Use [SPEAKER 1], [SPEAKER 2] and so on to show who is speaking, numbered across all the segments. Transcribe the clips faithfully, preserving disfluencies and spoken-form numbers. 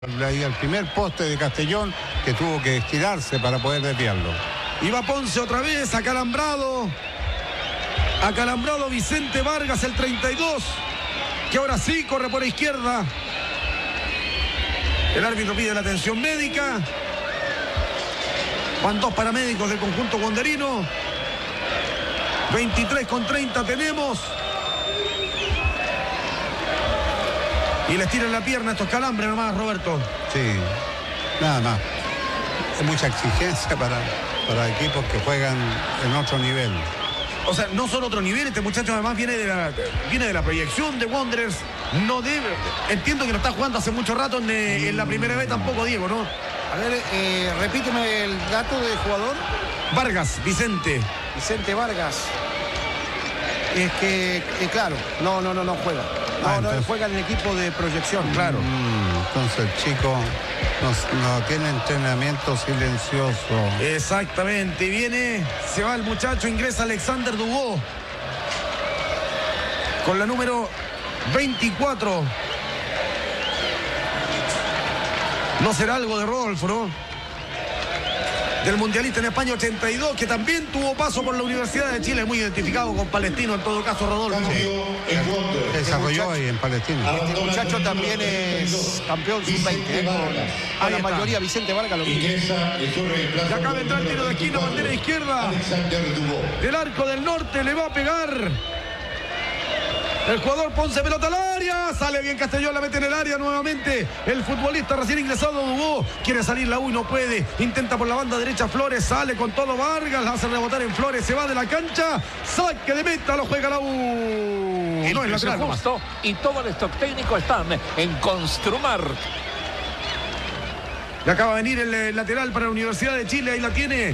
[SPEAKER 1] Ahí al primer poste de Castellón, que tuvo que estirarse para poder desviarlo.
[SPEAKER 2] Iba Ponce otra vez, acalambrado. Acalambrado Vicente Vargas, el treinta y dos, que ahora sí corre por la izquierda. El árbitro pide la atención médica. Van dos paramédicos del conjunto wanderino. veintitrés con treinta tenemos. Y les tiran la pierna estos calambres nomás, Roberto.
[SPEAKER 1] Sí, nada más. Es mucha exigencia para, para equipos que juegan en otro nivel.
[SPEAKER 2] O sea, no solo otro nivel, este muchacho además viene de la, viene de la proyección de Wanderers. No debe. Entiendo que no está jugando hace mucho rato en, en la primera vez tampoco, Diego, ¿no?
[SPEAKER 3] A ver, eh, repíteme el dato del jugador.
[SPEAKER 2] Vargas, Vicente.
[SPEAKER 3] Vicente Vargas. Es que, eh, claro, no, no, no, no juega. No, ah, entonces... no juega en el equipo de proyección, claro.
[SPEAKER 1] Mm, entonces el chico no, no tiene entrenamiento silencioso.
[SPEAKER 2] Exactamente, viene, se va el muchacho, ingresa Alexander Dubó. Con la número veinticuatro. No será algo de Rodolfo, ¿no? Del mundialista en España ochenta y dos, que también tuvo paso por la Universidad de Chile, muy identificado con Palestino, en todo caso, Rodolfo.
[SPEAKER 1] Sí. Desarrolló ahí en Palestino.
[SPEAKER 3] Este muchacho también es campeón sub veinte, ¿eh? A la mayoría, Vicente Vargas lo mismo.
[SPEAKER 2] Y acaba de entrar el tiro de esquina, bandera izquierda. Del arco del norte le va a pegar el jugador Ponce, pelota al área, sale bien Castellón, la mete en el área nuevamente. El futbolista recién ingresado Dubó, quiere salir la U y no puede. Intenta por la banda derecha Flores, sale con todo Vargas, la hace rebotar en Flores, se va de la cancha, saque de meta, lo juega la U.
[SPEAKER 4] El
[SPEAKER 2] no es lateral
[SPEAKER 4] justo y todo el stock técnico están en Construmar.
[SPEAKER 2] Y acaba de venir el lateral para la Universidad de Chile, ahí la tiene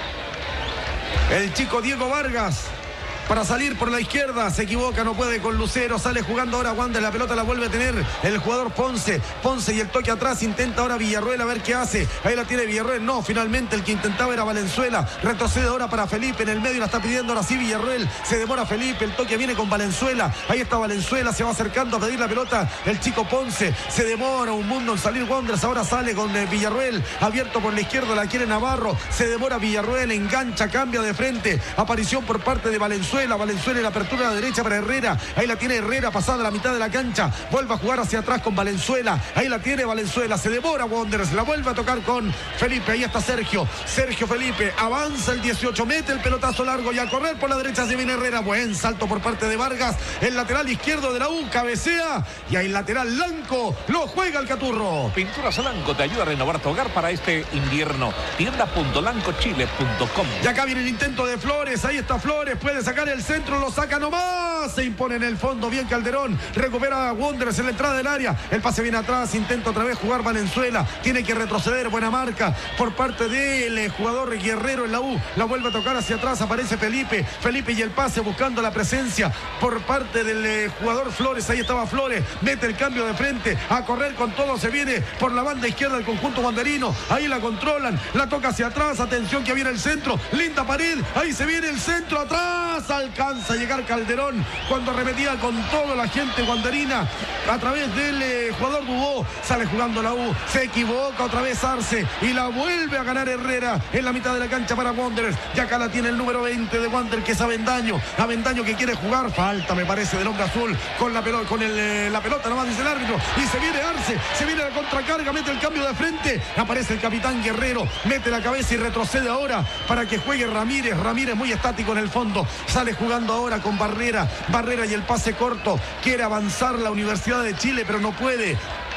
[SPEAKER 2] el chico Diego Vargas. Para salir por la izquierda, se equivoca, no puede con Lucero, sale jugando ahora Wander, la pelota la vuelve a tener el jugador Ponce, Ponce y el toque atrás, intenta ahora Villarroel a ver qué hace, ahí la tiene Villarroel, no, finalmente el que intentaba era Valenzuela, retrocede ahora para Felipe, en el medio la está pidiendo ahora sí Villarroel, se demora Felipe, el toque viene con Valenzuela, ahí está Valenzuela, se va acercando a pedir la pelota, el chico Ponce, se demora un mundo en salir Wanderers, ahora sale con eh, Villarroel, abierto por la izquierda, la quiere Navarro, se demora Villarroel, engancha, cambia de frente, aparición por parte de Valenzuela, Valenzuela en la apertura a la derecha para Herrera, ahí la tiene Herrera pasada la mitad de la cancha, vuelve a jugar hacia atrás con Valenzuela, ahí la tiene Valenzuela, se demora Wanderers, la vuelve a tocar con Felipe, ahí está Sergio, Sergio Felipe, avanza el dieciocho, mete el pelotazo largo y a correr por la derecha se viene Herrera, buen salto por parte de Vargas, el lateral izquierdo de la U, cabecea y ahí el lateral Lanco, lo juega el Caturro.
[SPEAKER 4] Pinturas Lanco te ayuda a renovar tu hogar para este invierno, tienda punto lanco chile punto com.
[SPEAKER 2] Y acá viene el intento de Flores, ahí está Flores, puede sacar el centro, lo saca nomás, se impone en el fondo, bien Calderón, recupera a Wanderers en la entrada del área, el pase viene atrás, intenta otra vez jugar Valenzuela, tiene que retroceder, buena marca por parte del jugador Guerrero en la U, la vuelve a tocar hacia atrás, aparece Felipe, Felipe y el pase buscando la presencia por parte del jugador Flores, ahí estaba Flores, mete el cambio de frente, a correr con todo, se viene por la banda izquierda del conjunto wanderino, ahí la controlan, la toca hacia atrás, atención que viene el centro, linda pared, ahí se viene el centro atrás, alcanza a llegar Calderón cuando arremetía con toda la gente wanderina a través del eh, jugador Dubó, sale jugando la U, se equivoca otra vez Arce y la vuelve a ganar Herrera en la mitad de la cancha para Wanderers, y acá la tiene el número veinte de Wander, que es Avendaño, Avendaño que quiere jugar, falta me parece del hombre azul con la pelota, con el, eh, la pelota nomás dice el árbitro, y se viene Arce, se viene la contracarga, mete el cambio de frente, aparece el capitán Guerrero, mete la cabeza y retrocede ahora para que juegue Ramírez, Ramírez muy estático en el fondo, sale jugando ahora con Barrera, Barrera y el pase corto, quiere avanzar la Universidad de Chile pero no puede.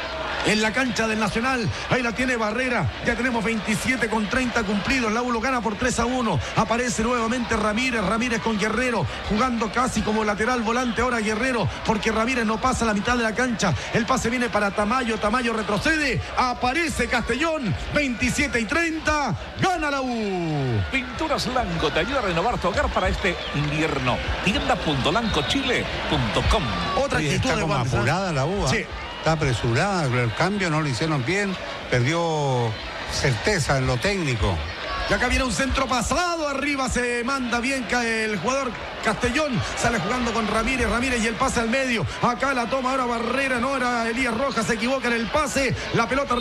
[SPEAKER 2] En la cancha del Nacional, ahí la tiene Barrera, ya tenemos veintisiete con treinta cumplidos, la U lo gana por tres a uno, aparece nuevamente Ramírez, Ramírez con Guerrero, jugando casi como lateral volante ahora Guerrero, porque Ramírez no pasa la mitad de la cancha, el pase viene para Tamayo, Tamayo retrocede, aparece Castellón, veintisiete y treinta, gana la U.
[SPEAKER 4] Pinturas Lanco te ayuda a renovar tu hogar para este invierno, tienda punto lanco chile punto com.
[SPEAKER 2] Otra
[SPEAKER 1] Oye,
[SPEAKER 2] actitud
[SPEAKER 1] está
[SPEAKER 2] de
[SPEAKER 1] como
[SPEAKER 2] Wanderers,
[SPEAKER 1] apurada la U, ¿eh?
[SPEAKER 2] Sí.
[SPEAKER 1] Está apresurada, el cambio no lo hicieron bien, perdió certeza en lo técnico.
[SPEAKER 2] Y acá viene un centro pasado, arriba se manda bien el jugador Castellón, sale jugando con Ramírez, Ramírez y el pase al medio. Acá la toma ahora Barrera, no era Elías Rojas, se equivoca en el pase, la pelota